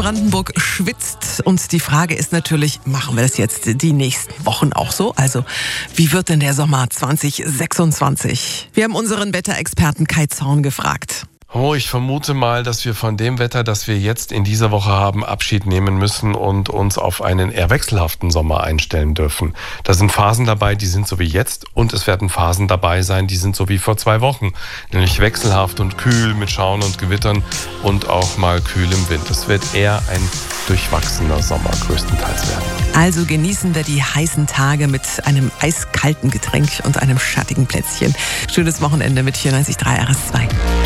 Brandenburg schwitzt und die Frage ist natürlich, machen wir das jetzt die nächsten Wochen auch so? Also, wie wird denn der Sommer 2026? Wir haben unseren Wetterexperten Kai Zorn gefragt. Ich vermute mal, dass wir von dem Wetter, das wir jetzt in dieser Woche haben, Abschied nehmen müssen und uns auf einen eher wechselhaften Sommer einstellen dürfen. Da sind Phasen dabei, die sind so wie jetzt, und es werden Phasen dabei sein, die sind so wie vor 2 Wochen. Nämlich wechselhaft und kühl mit Schauern und Gewittern und auch mal kühl im Wind. Es wird eher ein durchwachsener Sommer größtenteils werden. Also genießen wir die heißen Tage mit einem eiskalten Getränk und einem schattigen Plätzchen. Schönes Wochenende mit 94.3 RS2.